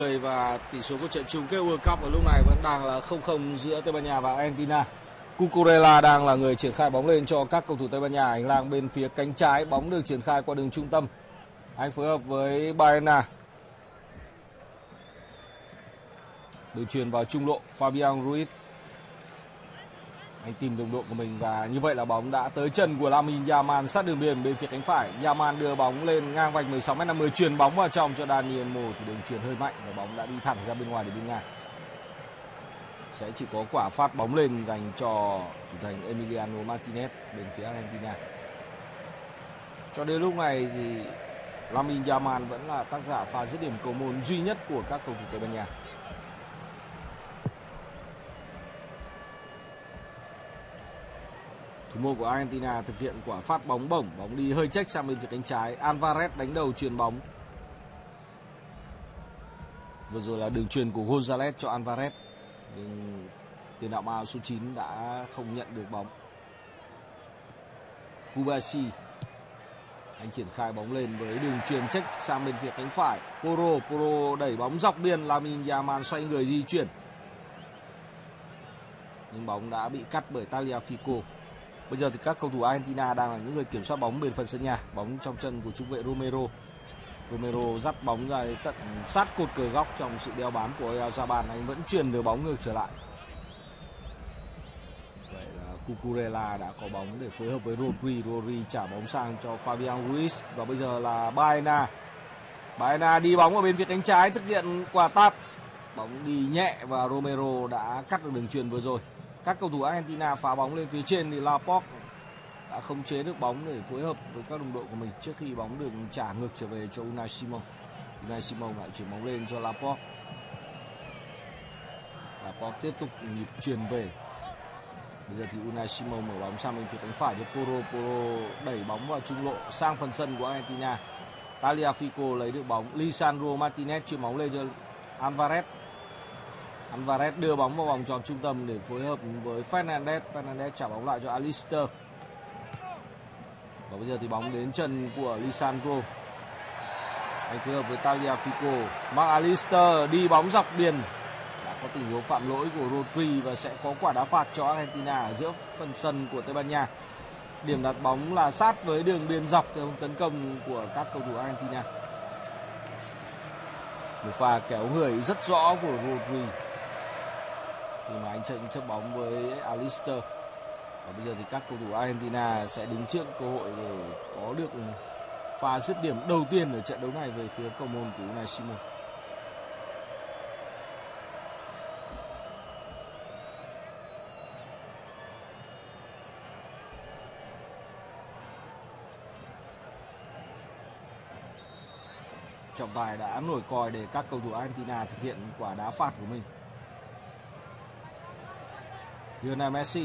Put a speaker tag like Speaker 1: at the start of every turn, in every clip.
Speaker 1: Và tỷ số của trận chung kết World Cup vào lúc này vẫn đang là 0-0 giữa Tây Ban Nha và Argentina. Cucurella đang là người triển khai bóng lên cho các cầu thủ Tây Ban Nha. Hành lang bên phía cánh trái, bóng được triển khai qua đường trung tâm. Anh phối hợp với Baena. Đường chuyền vào trung lộ, Fabian Ruiz. Anh tìm đồng đội của mình và như vậy là bóng đã tới chân của Lamine Yamal sát đường biên bên phía cánh phải. Yamal đưa bóng lên ngang vạch 16m50, chuyền bóng vào trong cho Daniel Mo thì đường chuyền hơi mạnh và bóng đã đi thẳng ra bên ngoài để biên ngang. Sẽ chỉ có quả phát bóng lên dành cho thủ thành Emiliano Martinez bên phía Argentina. Cho đến lúc này thì Lamine Yamal vẫn là tác giả pha dứt điểm cầu môn duy nhất của các cầu thủ Tây Ban Nha. Thủ môn của Argentina thực hiện quả phát bóng bổng, bóng đi hơi chếch sang bên phía cánh trái. Alvarez đánh đầu chuyền bóng. Vừa rồi là đường chuyền của Gonzalez cho Alvarez, nhưng tiền đạo mao số 9 đã không nhận được bóng. Kubasi, anh triển khai bóng lên với đường chuyền chếch sang bên phía cánh phải. Poro đẩy bóng dọc biên, Lamine Yamal xoay người di chuyển, nhưng bóng đã bị cắt bởi Tagliafico. Bây giờ thì các cầu thủ Argentina đang là những người kiểm soát bóng bên phần sân nhà. Bóng trong chân của trung vệ Romero dắt bóng ra tận sát cột cờ góc trong sự đeo bám của Oyarzabal. Anh vẫn truyền được bóng ngược trở lại. Vậy là Cucurella đã có bóng để phối hợp với Rodri trả bóng sang cho Fabian Ruiz. Và bây giờ là Baena đi bóng ở bên phía cánh trái thực hiện quả tạt. Bóng đi nhẹ và Romero đã cắt được đường chuyền vừa rồi. Các cầu thủ Argentina phá bóng lên phía trên thì Laporte đã không chế được bóng để phối hợp với các đồng đội của mình trước khi bóng được trả ngược trở về cho Unai Simon. Unai Simon lại chuyển bóng lên cho Laporte. Laporte tiếp tục nhịp chuyền về. Bây giờ thì Unai Simon mở bóng sang bên phía cánh phải cho Poro đẩy bóng vào trung lộ sang phần sân của Argentina. Tagliafico lấy được bóng. Lisandro Martinez chuyển bóng lên cho Alvarez đưa bóng vào vòng tròn trung tâm để phối hợp với Fernandez trả bóng lại cho Alister. Và bây giờ thì bóng đến chân của Lisandro. Anh phối hợp với Tagliafico. McAllister đi bóng dọc biên. Đã có tình huống phạm lỗi của Rodri và sẽ có quả đá phạt cho Argentina ở giữa phần sân của Tây Ban Nha. Điểm đặt bóng là sát với đường biên dọc theo tấn công của các cầu thủ Argentina. Một pha kéo người rất rõ của Rodri khi mà anh tranh chấp bóng với Alister. Và bây giờ thì các cầu thủ Argentina sẽ đứng trước cơ hội để có được pha dứt điểm đầu tiên ở trận đấu này về phía cầu môn của Unai Simon. Trọng tài đã nổi còi để các cầu thủ Argentina thực hiện quả đá phạt của mình. Lionel Messi.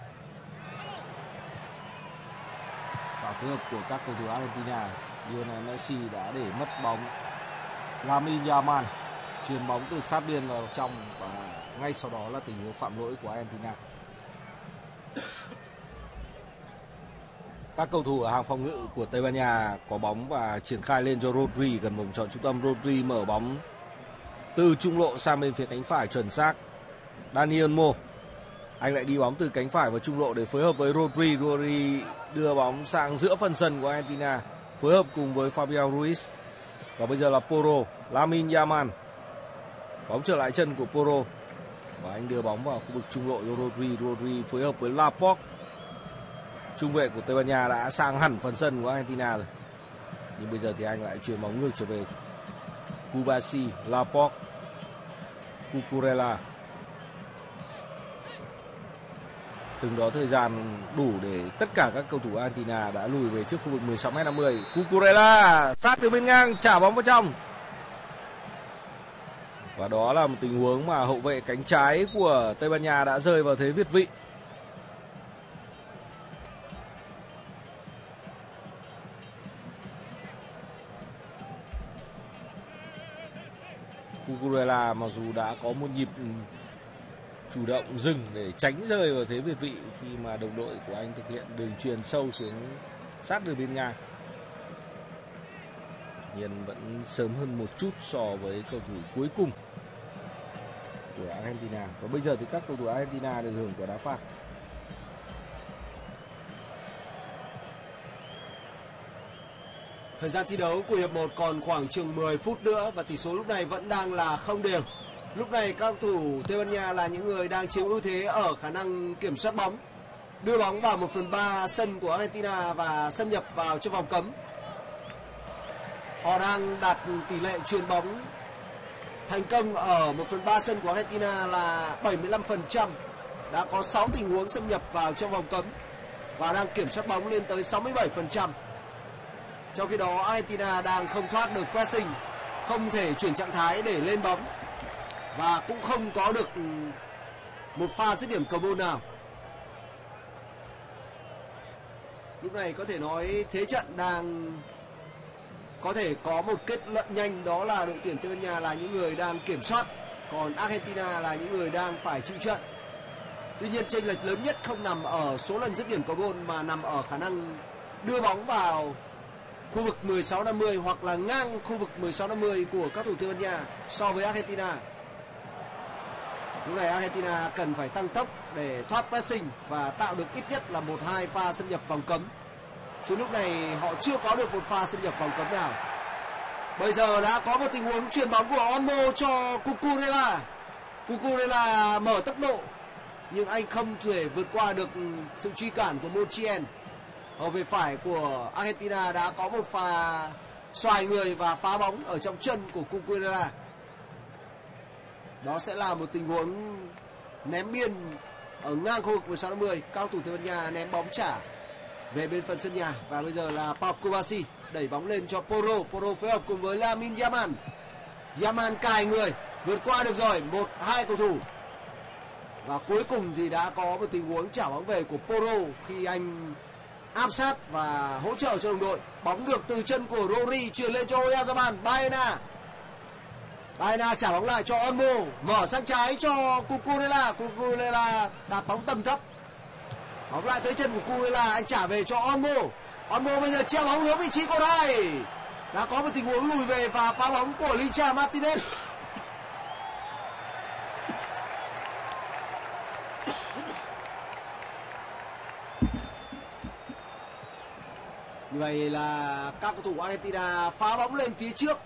Speaker 1: Pha phối hợp của các cầu thủ Argentina. Lionel Messi đã để mất bóng. Lamine Yamal chuyền bóng từ sát biên vào trong và ngay sau đó là tình huống phạm lỗi của Argentina. Các cầu thủ ở hàng phòng ngự của Tây Ban Nha có bóng và triển khai lên cho Rodri gần vòng tròn trung tâm. Rodri mở bóng từ trung lộ sang bên phía cánh phải chuẩn xác. Daniel Mo, anh lại đi bóng từ cánh phải vào trung lộ để phối hợp với Rodri. Rodri đưa bóng sang giữa phần sân của Argentina, phối hợp cùng với Fabian Ruiz. Và bây giờ là Poro, Lamine Yamal. Bóng trở lại chân của Poro và anh đưa bóng vào khu vực trung lộ cho Rodri. Rodri phối hợp với Laporte. Trung vệ của Tây Ban Nha đã sang hẳn phần sân của Argentina rồi. Nhưng bây giờ thì anh lại chuyền bóng ngược trở về. Kubasi, Laporte, Cucurella. Từng đó thời gian đủ để tất cả các cầu thủ Argentina đã lùi về trước khu vực 16m50. Cucurella sát từ bên ngang trả bóng vào trong. Và đó là một tình huống mà hậu vệ cánh trái của Tây Ban Nha đã rơi vào thế việt vị. Cucurella mặc dù đã có một nhịp chủ động dừng để tránh rơi vào thế việt vị khi mà đồng đội của anh thực hiện đường chuyền sâu xuống sát đường biên ngang. nhiên vẫn sớm hơn một chút so với cầu thủ cuối cùng của Argentina. Và bây giờ thì các cầu thủ Argentina được hưởng quả đá phạt.
Speaker 2: Thời gian thi đấu của hiệp 1 còn khoảng chừng 10 phút nữa và tỷ số lúc này vẫn đang là không đều. Lúc này các cầu thủ Tây Ban Nha là những người đang chiếm ưu thế ở khả năng kiểm soát bóng, đưa bóng vào 1/3 sân của Argentina và xâm nhập vào trong vòng cấm. Họ đang đạt tỷ lệ chuyền bóng thành công ở 1/3 sân của Argentina là 75%. Đã có 6 tình huống xâm nhập vào trong vòng cấm và đang kiểm soát bóng lên tới 67%. Trong khi đó Argentina đang không thoát được pressing, không thể chuyển trạng thái để lên bóng và cũng không có được một pha dứt điểm cầu môn nào. Lúc này có thể nói thế trận đang có thể có một kết luận nhanh, đó là đội tuyển Tây Ban Nha là những người đang kiểm soát, còn Argentina là những người đang phải chịu trận. Tuy nhiên chênh lệch lớn nhất không nằm ở số lần dứt điểm cầu môn mà nằm ở khả năng đưa bóng vào khu vực 16-50 hoặc là ngang khu vực 16-50 của các thủ Tây Ban Nha so với Argentina. Lúc này Argentina cần phải tăng tốc để thoát pressing và tạo được ít nhất là 1-2 pha xâm nhập vòng cấm. Chứ lúc này họ chưa có được một pha xâm nhập vòng cấm nào. Bây giờ đã có một tình huống chuyền bóng của Olmo cho Cucurella. Cucurella mở tốc độ nhưng anh không thể vượt qua được sự truy cản của Montiel. Ở về phải của Argentina đã có một pha xoài người và phá bóng ở trong chân của Cucurella. Đó sẽ là một tình huống ném biên ở ngang khu vực 16-50. Cao thủ Tây Ban Nha ném bóng trả về bên phần sân nhà. Và bây giờ là Pau Cubarsí đẩy bóng lên cho Porro. Porro phối hợp cùng với Lamine Yamal. Yamal cài người, vượt qua được rồi, 1-2 cầu thủ. Và cuối cùng thì đã có một tình huống trả bóng về của Porro khi anh áp sát và hỗ trợ cho đồng đội. Bóng được từ chân của Rodri chuyển lên cho Oyarzabal. Baena trả bóng lại cho Olmo, mở sang trái cho Cucurella. Cucurella đạp bóng tầm thấp, bóng lại tới chân của Cucurella, anh trả về cho Olmo. Olmo bây giờ treo bóng hướng vị trí cột hai. Đã có một tình huống lùi về và phá bóng của Licha Martinez. Như vậy là các cầu thủ Argentina phá bóng lên phía trước.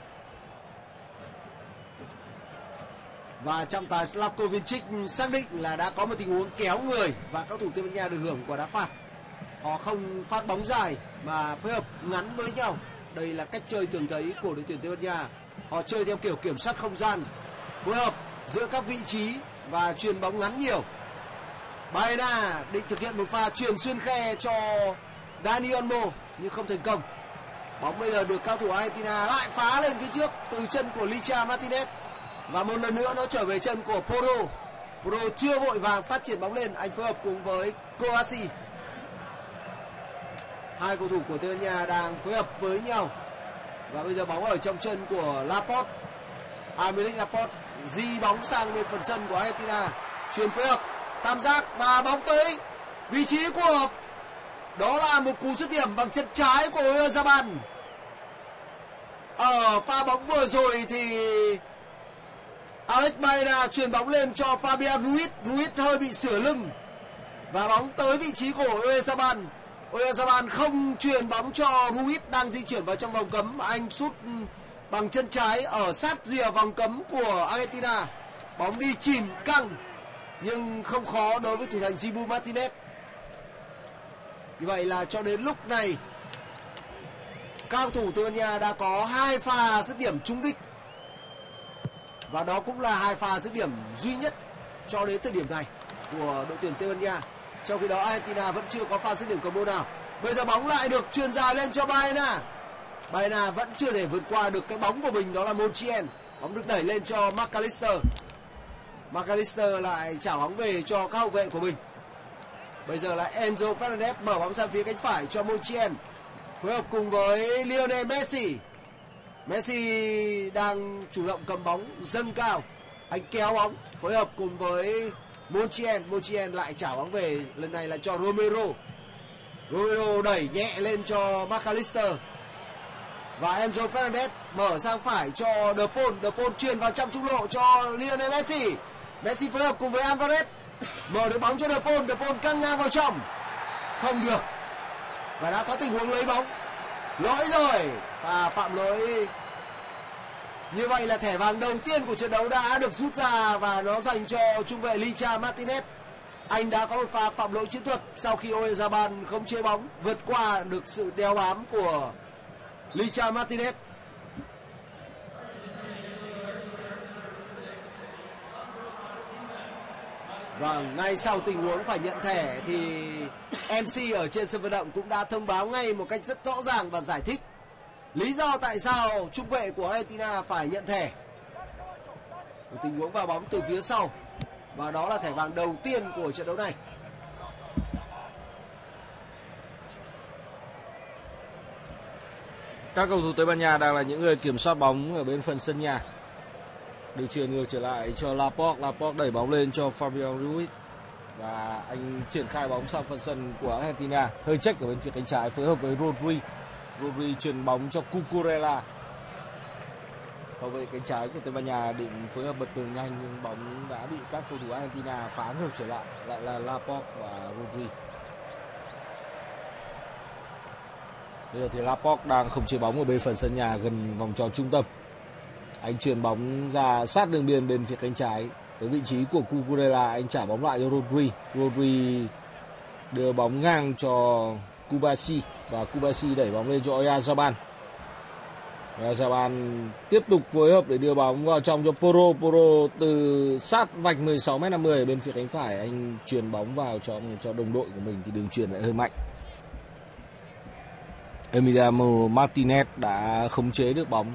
Speaker 2: Và trọng tài Slavko Vincic xác định là đã có một tình huống kéo người và các thủ Tây Ban Nha được hưởng quả đá phạt. Họ không phát bóng dài mà phối hợp ngắn với nhau. Đây là cách chơi thường thấy của đội tuyển Tây Ban Nha. Họ chơi theo kiểu kiểm soát không gian, phối hợp giữa các vị trí và chuyền bóng ngắn nhiều. Baena định thực hiện một pha chuyền xuyên khe cho Dani Olmo nhưng không thành công. Bóng bây giờ được cao thủ Argentina lại phá lên phía trước từ chân của Licha Martinez. Và một lần nữa nó trở về chân của Porro. Porro chưa vội vàng phát triển bóng lên, anh phối hợp cùng với Cubarsí. Hai cầu thủ của Tây Ban Nha đang phối hợp với nhau. Và bây giờ bóng ở trong chân của Laporte. Aymeric Laporte di bóng sang bên phần sân của Argentina. Chuyền phối hợp, tam giác và bóng tới vị trí của, đó là một cú dứt điểm bằng chân trái của Oyarzabal. Ở pha bóng vừa rồi thì Alex Baena chuyền bóng lên cho Fabian Ruiz. Ruiz hơi bị sửa lưng và bóng tới vị trí của Oyarzabal. Oyarzabal không chuyền bóng cho Ruiz đang di chuyển vào trong vòng cấm. Anh sút bằng chân trái ở sát rìa vòng cấm của Argentina. Bóng đi chìm căng nhưng không khó đối với thủ thành Dibu Martinez. Như vậy là cho đến lúc này cao thủ Tây Ban Nha đã có 2 pha dứt điểm trúng đích. Và đó cũng là 2 pha dứt điểm duy nhất cho đến thời điểm này của đội tuyển Tây Ban Nha. Trong khi đó Argentina vẫn chưa có pha dứt điểm cầu môn nào. Bây giờ bóng lại được chuyền dài lên cho Baena. Baena vẫn chưa thể vượt qua được cái bóng của mình, đó là Montiel. Bóng được đẩy lên cho McAllister. McAllister lại trả bóng về cho các hậu vệ của mình. Bây giờ là Enzo Fernandez mở bóng sang phía cánh phải cho Montiel, phối hợp cùng với Lionel Messi. Messi đang chủ động cầm bóng dâng cao, anh kéo bóng phối hợp cùng với Montiel. Montiel lại trả bóng về, lần này là cho Romero. Romero đẩy nhẹ lên cho McAllister. Và Enzo Fernandez mở sang phải cho De Paul truyền vào trong trung lộ cho Lionel Messi. Messi phối hợp cùng với Alvarez, mở được bóng cho De Paul căng ngang vào trong, không được, và đã có tình huống lấy bóng. Lỗi rồi, và phạm lỗi. Như vậy là thẻ vàng đầu tiên của trận đấu đã được rút ra và nó dành cho trung vệ Licha Martinez. Anh đã có một pha phạm lỗi chiến thuật sau khi Oyarzabal không chế bóng, vượt qua được sự đeo bám của Licha Martinez. Và ngay sau tình huống phải nhận thẻ thì MC ở trên sân vận động cũng đã thông báo ngay một cách rất rõ ràng và giải thích lý do tại sao trung vệ của Argentina phải nhận thẻ. Một tình huống vào bóng từ phía sau, và đó là thẻ vàng đầu tiên của trận đấu này.
Speaker 1: Các cầu thủ Tây Ban Nha đang là những người kiểm soát bóng ở bên phần sân nhà. Được truyền ngược trở lại cho Laporte đẩy bóng lên cho Fabian Ruiz, và anh triển khai bóng sang phần sân của Argentina. Hơi check ở bên phía cánh trái phối hợp với Rodri truyền bóng cho Cucurella. Hậu vệ cánh trái của Tây Ban Nha định phối hợp bật tường nhanh nhưng bóng đã bị các cầu thủ Argentina phá ngược trở lại là Laporte và Rodri. Bây giờ thì Laporte đang không chế bóng ở bên phần sân nhà gần vòng tròn trung tâm. Anh chuyền bóng ra sát đường biên bên phía cánh trái tới vị trí của Cucurella. Anh trả bóng lại cho Rodri đưa bóng ngang cho Kubasi, và Kubasi đẩy bóng lên cho Oyarzabal. Oyarzabal tiếp tục phối hợp để đưa bóng vào trong cho Porro từ sát vạch 16m50 ở bên phía cánh phải. Anh chuyền bóng vào cho đồng đội của mình thì đường chuyền lại hơi mạnh. Emiliano Martinez đã khống chế được bóng.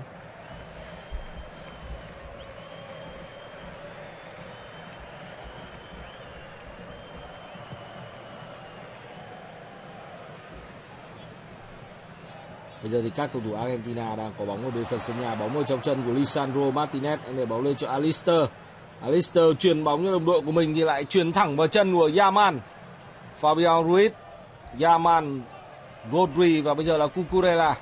Speaker 1: Bây giờ thì các cầu thủ Argentina đang có bóng ở bên phần sân nhà. Bóng ở trong chân của Lisandro Martinez. Anh để bóng lên cho Alister truyền bóng cho đồng đội của mình thì lại truyền thẳng vào chân của Yaman. Fabian Ruiz, Yaman, Rodri và bây giờ là Cucurella.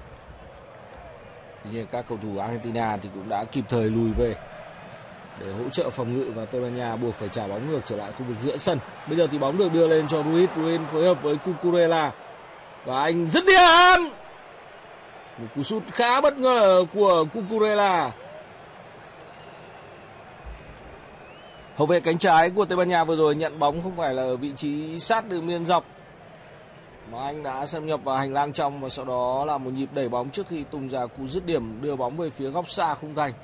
Speaker 1: Tuy nhiên các cầu thủ Argentina thì cũng đã kịp thời lùi về để hỗ trợ phòng ngự, và Tây Ban Nha buộc phải trả bóng ngược trở lại khu vực giữa sân. Bây giờ thì bóng được đưa lên cho Ruiz phối hợp với Cucurella và anh dứt điểm. Một cú sút khá bất ngờ của Cucurella. Hậu vệ cánh trái của Tây Ban Nha vừa rồi nhận bóng không phải là ở vị trí sát đường biên dọc, mà anh đã xâm nhập vào hành lang trong và sau đó là một nhịp đẩy bóng trước khi tung ra cú dứt điểm đưa bóng về phía góc xa khung thành.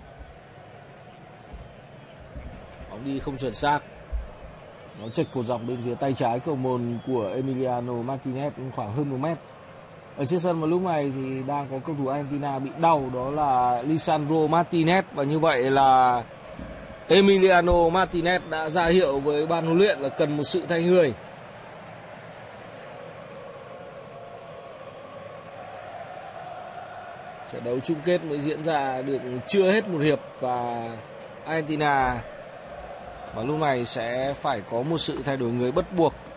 Speaker 1: Bóng đi không chuẩn xác, nó chệch cột dọc bên phía tay trái cầu môn của Emiliano Martinez khoảng hơn 1 mét. Ở trên sân vào lúc này thì đang có cầu thủ Argentina bị đau, đó là Lisandro Martinez, và như vậy là Emiliano Martinez đã ra hiệu với ban huấn luyện là cần một sự thay người. Trận đấu chung kết mới diễn ra được chưa hết một hiệp và Argentina và lúc này sẽ phải có một sự thay đổi người bắt buộc